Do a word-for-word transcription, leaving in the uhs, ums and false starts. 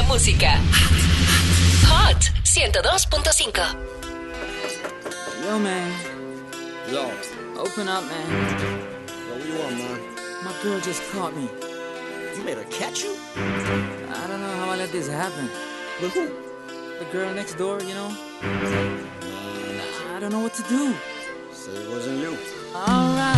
música. Hot ciento dos punto cinco. Yo, man. Yo. Open up, man. Yo, what you want, man? My girl just caught me. You made her catch you? I don't know how I let this happen. With who? The girl next door, you know? I don't know what to do. So it wasn't you. Alright.